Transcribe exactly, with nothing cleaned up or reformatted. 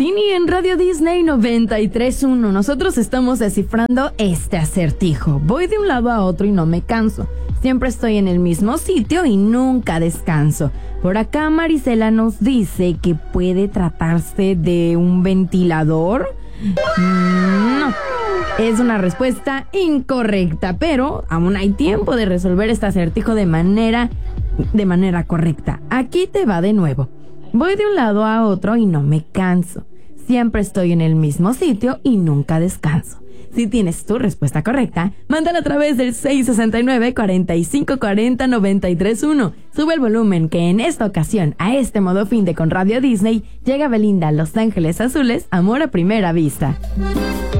Tini en Radio Disney noventa y tres punto uno. Nosotros estamos descifrando este acertijo. Voy de un lado a otro y no me canso. Siempre estoy en el mismo sitio y nunca descanso. Por acá Marisela nos dice que puede tratarse de un ventilador. No, es una respuesta incorrecta, pero aún hay tiempo de resolver este acertijo de manera, de manera correcta. Aquí te va de nuevo. Voy de un lado a otro y no me canso. Siempre estoy en el mismo sitio y nunca descanso. Si tienes tu respuesta correcta, mándala a través del seis sesenta y nueve, cuarenta y cinco cuarenta, noventa y tres uno. Sube el volumen que en esta ocasión, a este modo fin de con Radio Disney, llega Belinda, Los Ángeles Azules, Amor a Primera Vista.